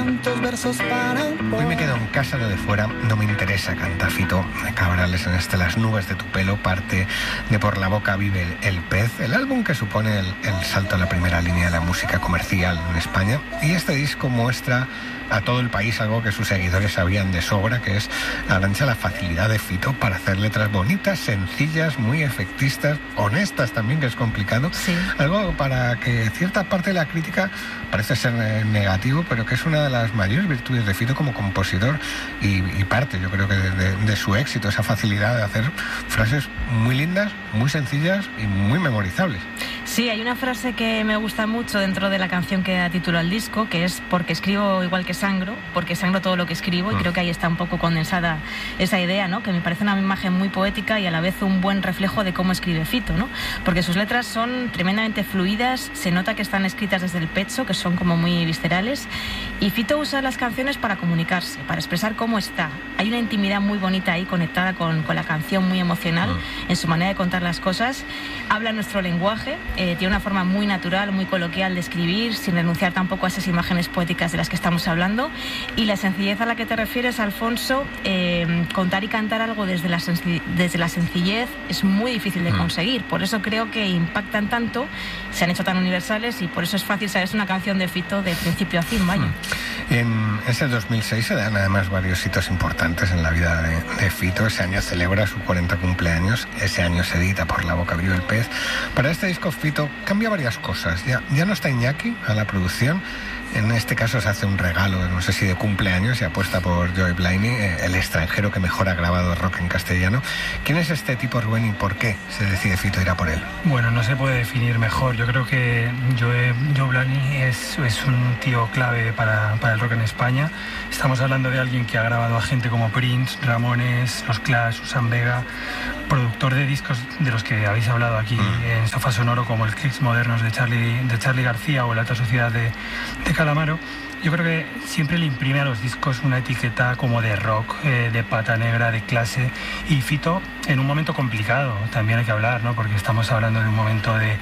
tantos versos para un Hoy me quedo en casa, lo de fuera no me interesa, canta Fito Cabrales en Las nubes de tu pelo, parte de Por la boca vive el pez, el álbum que supone el salto a la primera línea de la música comercial en España. Y este disco muestra a todo el país algo que sus seguidores sabían de sobra, que es la facilidad de Fito para hacer letras bonitas, sencillas, muy efectistas, honestas también, que es complicado. Sí. Algo para que cierta parte de la crítica parece ser negativo, pero que es una de las mayores virtudes de Fito como compositor y parte, yo creo que de su éxito, esa facilidad de hacer frases muy lindas, muy sencillas y muy memorizables. Sí, hay una frase que me gusta mucho dentro de la canción que da título al disco, que es porque escribo igual que sangro, porque sangro todo lo que escribo, y creo que ahí está un poco condensada esa idea, ¿no? Que me parece una imagen muy poética y a la vez un buen reflejo de cómo escribe Fito, ¿no? Porque sus letras son tremendamente fluidas, se nota que están escritas desde el pecho, que son como muy viscerales, y Fito usa las canciones para comunicarse, para expresar cómo está. Hay una intimidad muy bonita ahí, conectada con la canción, muy emocional en su manera de contar las cosas. Habla nuestro lenguaje, tiene una forma muy natural, muy coloquial de escribir, sin renunciar tampoco a esas imágenes poéticas de las que estamos hablando. Y la sencillez a la que te refieres, Alfonso, contar y cantar algo desde la sencillez es muy difícil de conseguir. Por eso creo que impactan tanto, se han hecho tan universales, y por eso es fácil saber, es una canción de Fito de principio a fin, vaya. En ese 2006 se dan además varios hitos importantes en la vida de Fito. Ese año celebra su 40 cumpleaños, ese año se edita Por la boca vive el pez. Para este disco Fito cambia varias cosas. Ya no está Iñaki a la producción. En este caso se hace un regalo, no sé si de cumpleaños, y apuesta por Joe Blaney, el extranjero que mejor ha grabado rock en castellano. ¿Quién es este tipo, Rubén, y por qué se decide Fito ir a por él? Bueno, no se puede definir mejor. Yo creo que Joe Blaney es un tío clave para el rock en España. Estamos hablando de alguien que ha grabado a gente como Prince, Ramones, Los Clash, Susan Vega, productor de discos de los que habéis hablado aquí en Sofá Sonoro, como el Clicks Modernos de Charly García o La Alta Sociedad de Calamaro. Yo creo que siempre le imprime a los discos una etiqueta como de rock, de pata negra, de clase. Y Fito, en un momento complicado, también hay que hablar, ¿no? Porque estamos hablando de un momento de...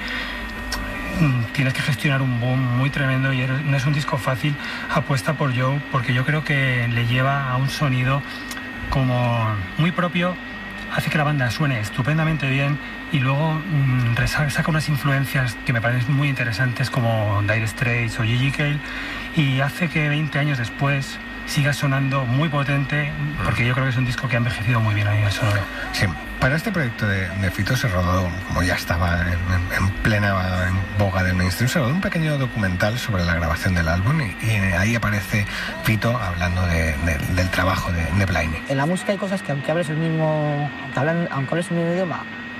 Tienes que gestionar un boom muy tremendo y no es un disco fácil. Apuesta por Joe, porque yo creo que le lleva a un sonido como muy propio, hace que la banda suene estupendamente bien, y luego saca unas influencias que me parecen muy interesantes, como Dire Straits o Gigi Cale, y hace que 20 años después siga sonando muy potente, porque yo creo que es un disco que ha envejecido muy bien ahí en el sonoro. Sí, para este proyecto de Fito se rodó, como ya estaba en plena boga del mainstream, se rodó un pequeño documental sobre la grabación del álbum, y ahí aparece Fito hablando del trabajo de Blaney. En la música hay cosas que aunque hables el mismo idioma,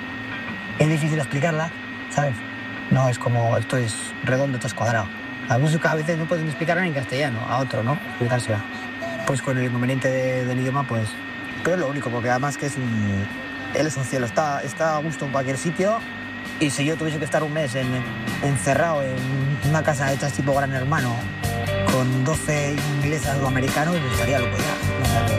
es difícil explicarla, ¿sabes? No es como esto es redondo, esto es cuadrado. La música a veces no puedes explicarla ni en castellano, a otro, ¿no? Explicársela. Pues con el inconveniente del idioma, pues... Pero es lo único, porque además que él es un cielo, está a gusto en cualquier sitio, y si yo tuviese que estar un mes encerrado en una casa hecha tipo Gran Hermano, con 12 inglesas o americanos, estaría loco ya.